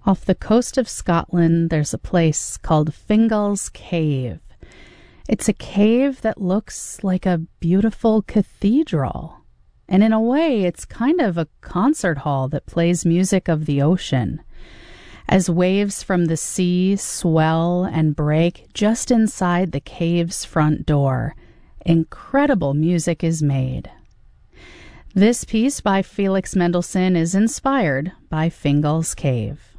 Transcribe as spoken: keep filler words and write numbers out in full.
Off the coast of Scotland, there's a place called Fingal's Cave. It's a cave that looks like a beautiful cathedral. And in a way, it's kind of a concert hall that plays music of the ocean. As waves from the sea swell and break just inside the cave's front door, incredible music is made. This piece by Felix Mendelssohn is inspired by Fingal's Cave.